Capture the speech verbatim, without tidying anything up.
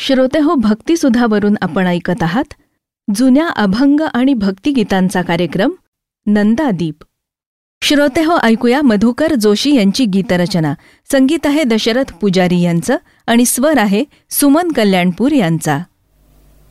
श्रोते हो, भक्तिसुधावरून आपण ऐकत आहात जुन्या अभंग आणि भक्तिगीतांचा कार्यक्रम नंदादीप. श्रोते हो, ऐकूया मधुकर जोशी यांची गीतरचना. संगीत आहे दशरथ पुजारी यांचं आणि स्वर आहे सुमन कल्याणपूर यांचा.